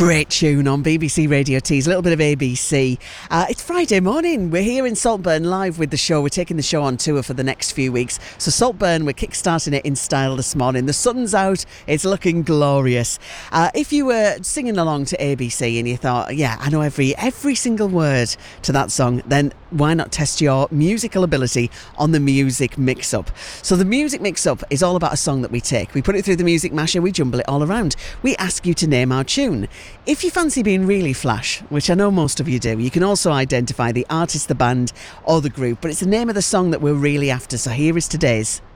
Great tune on BBC Radio Tees, a little bit of ABC. It's Friday morning. We're here in Saltburn live with the show. We're taking the show on tour for the next few weeks. So Saltburn, we're kickstarting it in style this morning. The sun's out. It's looking glorious. If you were singing along to ABC and you thought, yeah, I know every single word to that song, then why not test your musical ability on the Music Mix-Up? So the Music Mix-Up is all about a song that we take. We put it through the Music Masher, we jumble it all around. We ask you to name our tune. If you fancy being really flash, which I know most of you do, you can also identify the artist, the band or the group, but it's the name of the song that we're really after. So here is today's